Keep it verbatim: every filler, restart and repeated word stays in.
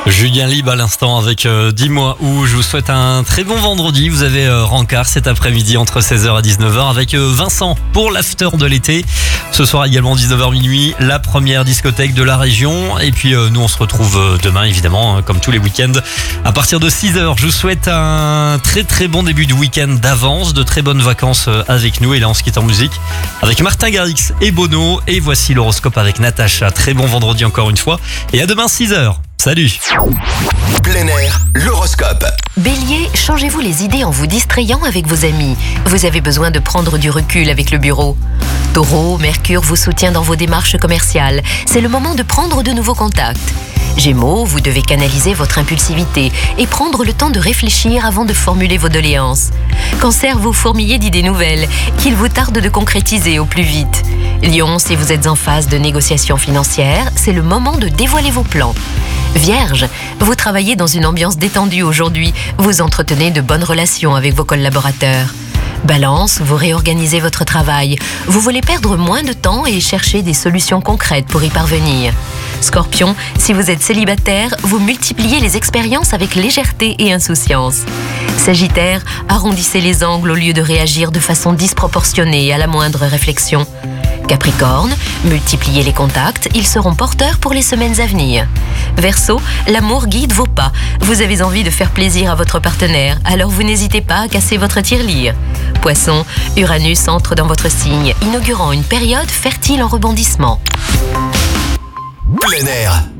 Julien Lib à l'instant avec euh, Dis-moi où. Je vous souhaite un très bon vendredi. Vous avez euh, rencard cet après-midi entre seize heures et dix-neuf heures avec euh, Vincent pour l'after de l'été. Ce soir également dix-neuf heures minuit, la première discothèque de la région. Et puis euh, nous on se retrouve euh, demain évidemment hein, comme tous les week-ends à partir de six heures. Je vous souhaite un très très bon début de week-end d'avance, de très bonnes vacances euh, avec nous. Et là on se quitte en musique avec Martin Garrix et Bono. Et voici l'horoscope avec Natacha. Très bon vendredi encore une fois. Et à demain six heures. Salut. Plein air, l'horoscope. Bélier, changez-vous les idées en vous distrayant avec vos amis. Vous avez besoin de prendre du recul avec le bureau. Taureau, Mercure vous soutient dans vos démarches commerciales. C'est le moment de prendre de nouveaux contacts. Gémeaux, vous devez canaliser votre impulsivité et prendre le temps de réfléchir avant de formuler vos doléances. Cancer, vous fourmillez d'idées nouvelles qu'il vous tarde de concrétiser au plus vite. Lion, si vous êtes en phase de négociation financière, c'est le moment de dévoiler vos plans. Vierge, vous travaillez dans une ambiance détendue aujourd'hui. Vous entretenez de bonnes relations avec vos collaborateurs. Balance, vous réorganisez votre travail. Vous voulez perdre moins de temps et chercher des solutions concrètes pour y parvenir. Scorpion, si vous êtes célibataire, vous multipliez les expériences avec légèreté et insouciance. Sagittaire, arrondissez les angles au lieu de réagir de façon disproportionnée à la moindre réflexion. Capricorne, multipliez les contacts, ils seront porteurs pour les semaines à venir. Verseau, l'amour guide vos pas. Vous avez envie de faire plaisir à votre partenaire, alors vous n'hésitez pas à casser votre tirelire. Poisson, Uranus entre dans votre signe, inaugurant une période fertile en rebondissement. Plein air,